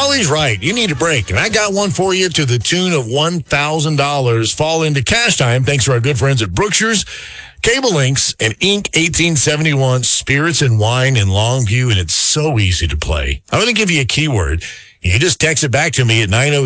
Charlie's right. You need a break, and I got one for you to the tune of $1,000. Fall into cash time thanks to our good friends at Brookshire's, Cable Links, and Inc. 1871 Spirits and Wine in Longview, and it's so easy to play. I'm going to give you a keyword. You just text it back to me at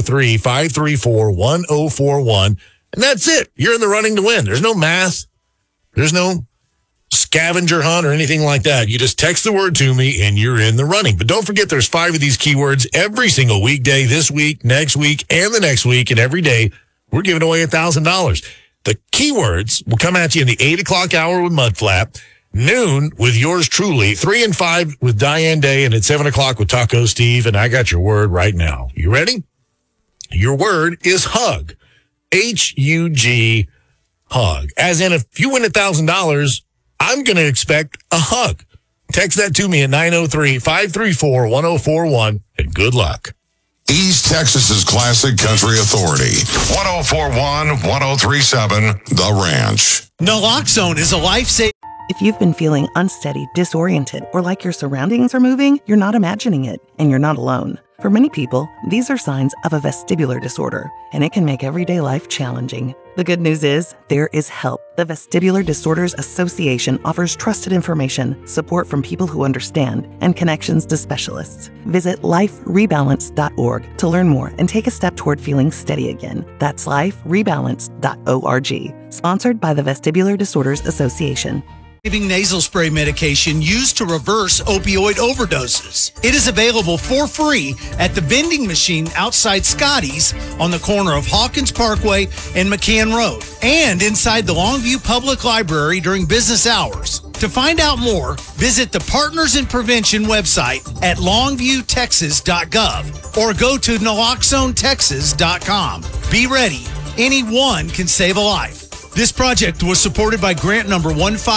903-534-1041, and that's it. You're in the running to win. There's no math. There's no scavenger hunt or anything like that. You just text the word to me and you're in the running. But don't forget, there's 5 of these keywords every single weekday, this week, next week, and the next week, and every day we're giving away $1,000. The keywords will come at you in the 8 o'clock hour with Mudflap, noon with yours truly, 3 and 5 with Diane Day, and at 7 o'clock with Taco Steve. And I got your word right now. You ready? Your word is hug. H-U-G, hug. As in, if you win $1,000, I'm going to expect a hug. Text that to me at 903-534-1041, and good luck. East Texas's classic country authority. 1041, 1037, The Ranch. Naloxone is a life-saving. If you've been feeling unsteady, disoriented, or like your surroundings are moving, you're not imagining it, and you're not alone. For many people, these are signs of a vestibular disorder, and it can make everyday life challenging. The good news is, there is help. The Vestibular Disorders Association offers trusted information, support from people who understand, and connections to specialists. Visit liferebalance.org to learn more and take a step toward feeling steady again. That's liferebalance.org. Sponsored by the Vestibular Disorders Association. Nasal spray medication used to reverse opioid overdoses. It is available for free at the vending machine outside Scotty's on the corner of Hawkins Parkway and McCann Road, and inside the Longview Public Library during business hours. To find out more, visit the Partners in Prevention website at longviewtexas.gov or go to naloxonetexas.com. Be ready. Anyone can save a life. This project was supported by grant number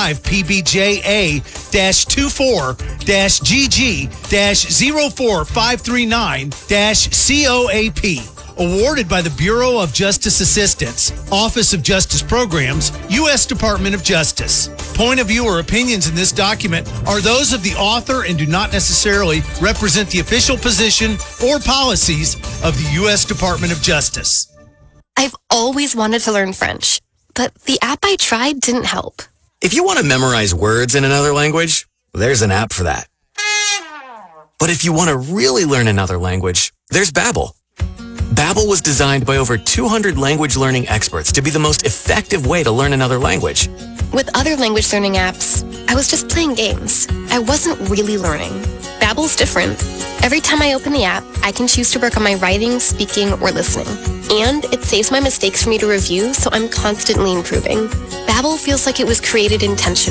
15PBJA-24-GG-04539-COAP. Awarded by the Bureau of Justice Assistance, Office of Justice Programs, U.S. Department of Justice. Point of view or opinions in this document are those of the author and do not necessarily represent the official position or policies of the U.S. Department of Justice. I've always wanted to learn French, but the app I tried didn't help. If you want to memorize words in another language, there's an app for that. But if you want to really learn another language, there's Babbel. Babbel was designed by over 200 language learning experts to be the most effective way to learn another language. With other language learning apps, I was just playing games. I wasn't really learning. Babbel's different. Every time I open the app, I can choose to work on my writing, speaking, or listening. And it saves my mistakes for me to review, so I'm constantly improving. Babbel feels like it was created intentionally.